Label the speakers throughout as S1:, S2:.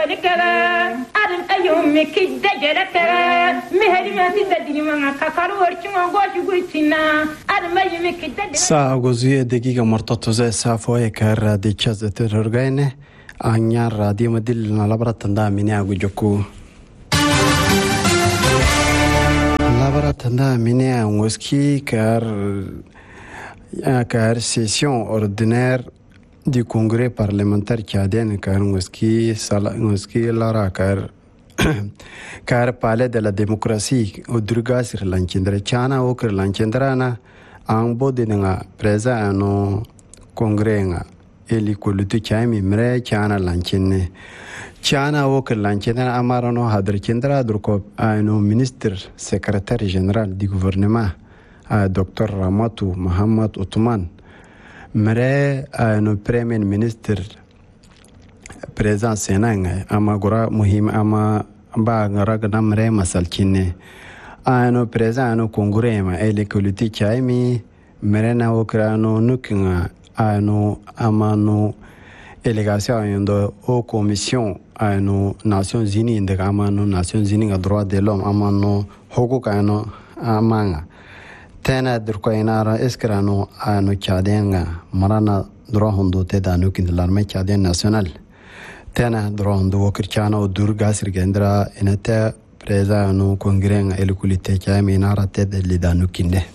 S1: ولكلا أدم أيوم كيد جلكلا مهدي ما تدري ما كفروا ورشوا قوش قوتنا أدم أيوم كيد
S2: ساعة جزئية دقيقة مرتبطة زي سافوي كار دي كذا ترجعينه أنيا راديو مدل نلبرة تندا مني أقول جوكو نلبرة تندا مني أنوسكي كار سيسيون أوردينير du congrès parlementaire tchadien car ngoski lara car palais de la démocratie au durga sur l'anchindra chana o kr l'anchindrana ang bodinga presa ano congrès nga eli kolutu chami mre chana lanchinne chana o kr l'anchindrana amarano hadr chindra durko ano ministre secrétaire général du gouvernement Dr Ramatu Mohamed Othman mre no premier ministre président senang ama gora muhim ama ba ngaraga mre masalchine ano président no kongurema ele koliti chaimi mre na okrano nukinga ano amano délégation yondo au commission ano Nations Unies de amano Nations Unies a droit de l'homme amano hokukano amanga tena durko inara eskrano ano chadenga marana drohondo te danu kin l'armée tchadienne nationale tena drohondo wokirchano durga sirgendra enata presa no kongrenga elikulite chami inara te de lidanu kinde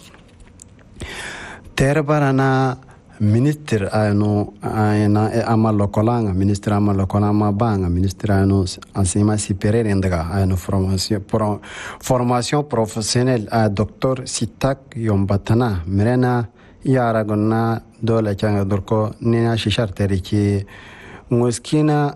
S2: terbarana ministre ano ana amalokolanga ministre amalokolama banga ministre ano enseignement supérieur endaga ano formation professionnelle a docteur Sitak Yombatana merena yara gonna dole changa dorko nina shishar teriki ngoskina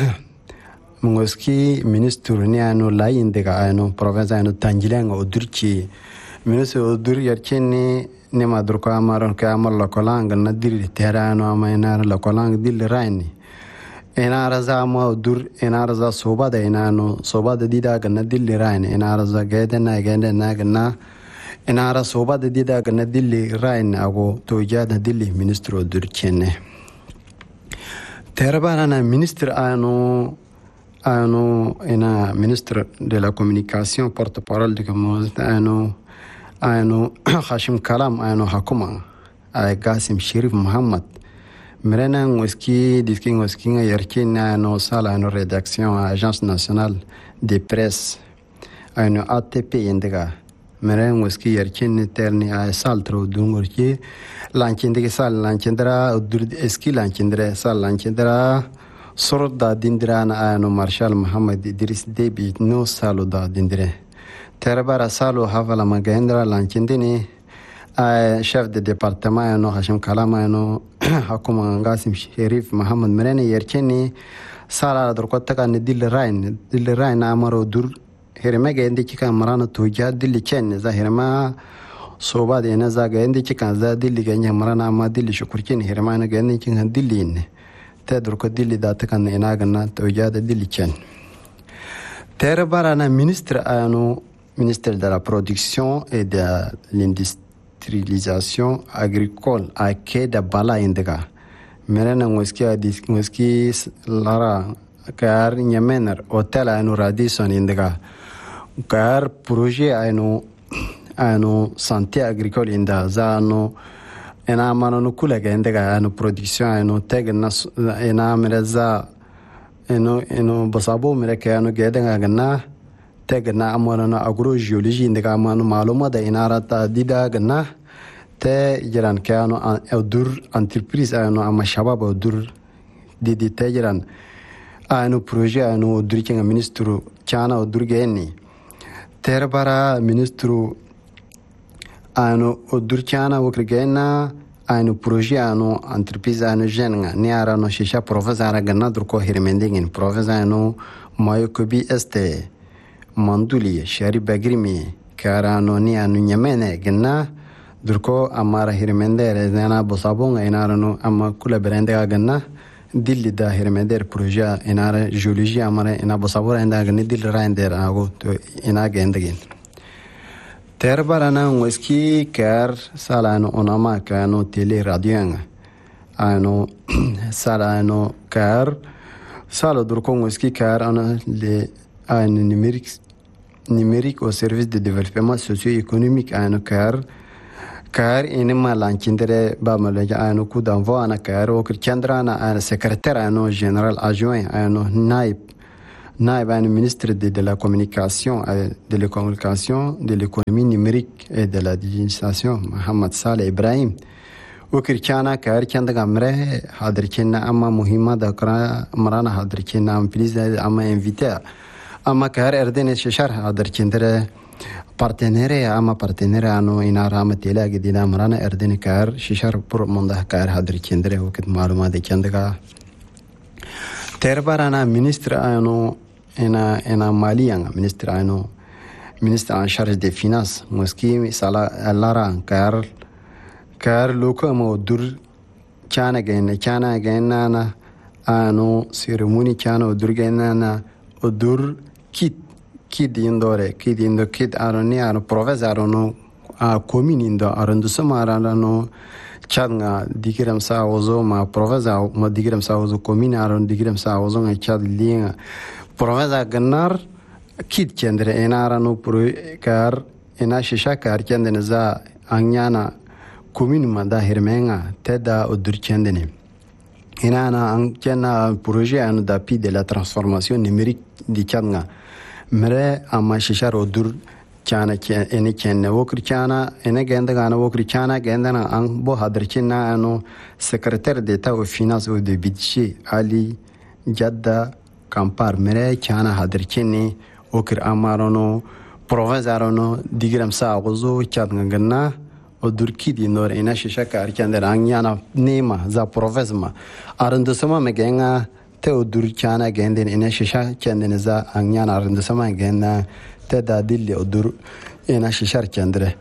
S2: ngoski ministre ni ano la indega ano province ano Tangilenga odurchi ministre odur yarcheni nema durko amaron ka amal lokolanga nadir terano amaina lokolanga dil raini enara za ma dur enara za soba da enano soba da dida ga nadil raini enara za gede na gana enara soba da dida ga nadil raini ago to jada dili ministro dur chenne terbana ministre ano ena ministre de la communication porte-parole du Cameroun ano Hashim Kalam ano hakuma ay Qasim Sharif Muhammad merena ngoski disking ngoski yarkin ano sala ano rédaction agence nationale de presse ano ATP indega merena ngoski yarkin terni ay saltro dungorki lanchindigi sal lanchindra udur eski lanchindra sal lanchindra sorda dindrana ano Marshal Muhammad Idris Deby no saloda dindre Terbara Salo Havala Magendra Lanchindini chef de département no Hashim Kalama no Hakuma Qasim Sharif Muhammad Merene Yercheni Sala Dorkotaka ne Dil Rain Amaro Dur Hermega indi chika marana tuja Dil Chen za Herma Soba de Nazaga indi chika za Dil Ganya Marana ma Dil Shukurkin Hermana Gani Chinga Dilin Te Dorko Dil Datakan Enagana Tuja de Dil Chen Terbara na ministre ministère de la production et de l'industrialisation agricole à Keda Bala Indega. Merena ngoski lara kar nyamener hotel anu Radisson Indega. Kar projet anu santé agricole inda zano ena mano kula Indega anu production anu tegna ena mereza eno basabo mereka anu gedenga ganna tegna amana agrogeologie ndega amana maluma da inarata dida gna te jiran kano audur entreprise ano ama shabab audur didi te jiran ano projet ano durkinga ministru chana audur geni terbara ministru ano audur chana wokrigena ano projet ano entreprise ano jenga ni arano shisha professeur gna durko hirmendingin professeur ano mayokobi este manduli shari bagrimi karano ni anu nyamene gna durko amara hirmendere zena bosabonga inarano amma kula berende gna dilli da hirmender projet inara geologie amara ina bosabora enda gni dil render ago to ina gendegin terbarana ngoski kar salano onama kano tele radio ano salano kar Salo Durkon Weski car un numérique au service du développement socio-économique à un car inima lancindere ba malaja anu coup d'envoi ana car au Chandrana un secrétaire un général adjoint un naib un ministre de la communication de l'économie numérique et de la digitalisation Mohamed Saleh Ibrahim وكركانا كاركان دغامره حاضركنا اما مهمه دكرا مرانا حاضركنا ام بليز اما انفيتا اما كار اردن ششار حاضركندره بارتنير اما بارتنير انو ان رام تيلا غدينا مرانا اردن كار ششار بر منده كار حاضركندره وقت معلومات كندغا تربارانا ministre انو انا ماليان ministre انو ministre en charge des finances moski sala lara kar loko mo dur chana gena na ano ceremony chana odur gena na odur kid aroni ano province arono a commune indo arrondissement arano changa digiram sa ozo ma province ma digiram sa ozo commune aron digiram sa ozo nga chad linga province ganar kid kendre enarano pro kar ena shisha kar kendre za anyana commune manda hermenga teda odur kendene inana ankena projet anu d'appui de la transformation numérique di changa mere amma shishar odur chana ene kenne wokri chana ene genda gana wokri chana genda na an bo hadarchina anu secrétaire d'état aux finances et du budget ali jadda kampar mere chana hadarchini wokri amarono province arono digram sa gozo changa ganna odur kidi nor ina shisha kar kender anyana nema za province ma arrondissement megenga te odur chana genden ina shisha kenden za anyana arrondissement genna te da dilli odur ina shishar kendre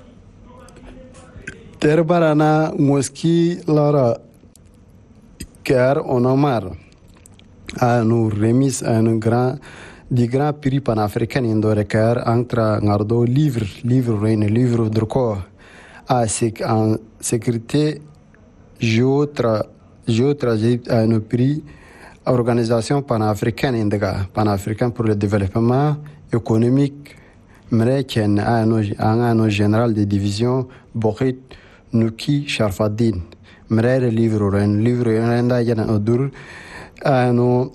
S2: terbarana moski lara car onomar a nous remis un grand prix panafricain indore car entre ngardo livre drko en sécurité géostratégique à un prix organisation panafricaine pour le développement économique américaine à un général de division Bohit Nuki Sharfaddin mre livre renda yana odur à un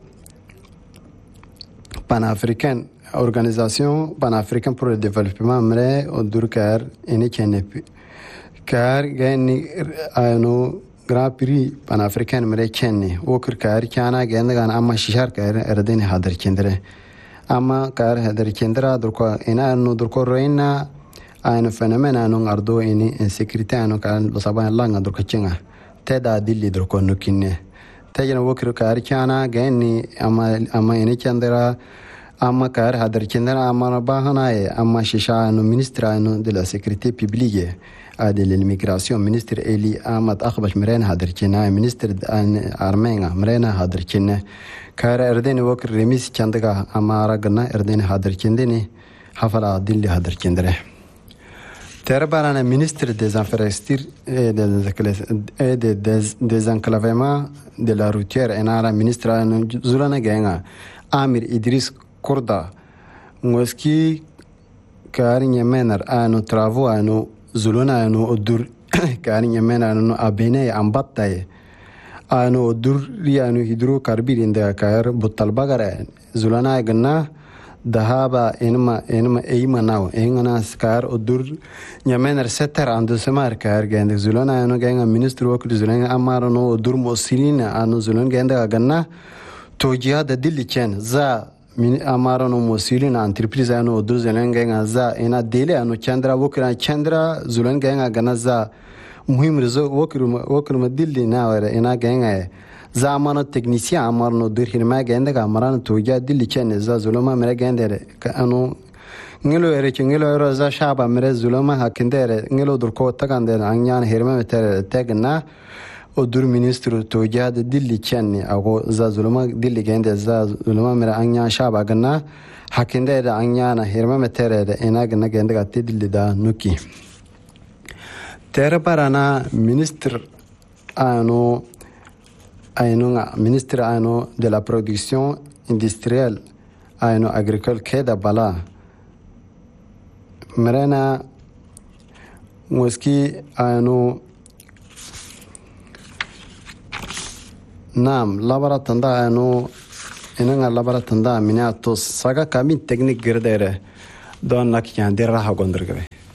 S2: panafricaine organisation panafricaine pour le développement mre odur car ene car gani ano grand prix panafricain mere kenne wokr car kana ganda gan amma shishar car erdeni hadar kendre amma car hadar kendra durko ina no durko reina an fenomena no ardo ini insécurité ano kan basaba langa durko chenga teda dilli durko no kinne tejena wokr car kana gani amma ene kendra amma car hadar kendra amma bahana amma shisha no ministre no de la sécurité publique de l'immigration ministre Eli Ahmad Akhbash مرينا هادركنا ministre Armenia مرينا هادركنا كار اردن وكر رميس چندگا امارا گنا اردن هادركندني حفلا دل هادركندره تربانا ministre des infrastructures et des désenclavement de la routière enara ministre zulana genga Amir Idris Kurda moski kar nyemenar anu travaux anu zuluna anu odur kani yemena anu abene ambattaye anu odur rianu hidrocarbur inda kar butal bagara zulana ganna dahaba enma eimanaw engana skar odur yemena setter andu semar kar gende zulana anu genga ministru okul zulana amaro no odur mosilina anu zulana gende ganna tojiya da dilchen za amaro no mosilina entreprise ano odur zelenga za ena dele ano chandra wokra chandra zulenga gana za muhim rezo wokru dilli na wara ena genga za amano technicien amaro no dur hirma genda amaro toja dilli chen za zulama mere gendere ano ngelo za shaba mere zulama hakindere ngelo dur ko tagandere anyan hirma meter tegna odur ministru tojad dilli chenni ago za zuluma dilli gende za zuluma mera anya shaba gana hakinde da anya na hirma metere da ena gana gende gatti dilli da nuki terparana ministr ano ayno ministre ayno de la production industrielle ayno agricole Keda Bala merena ngoski ayno nam labara tanda ayno inanga labara tanda minato saga kamin technique girdere don nak yan dirra ha gondrgebe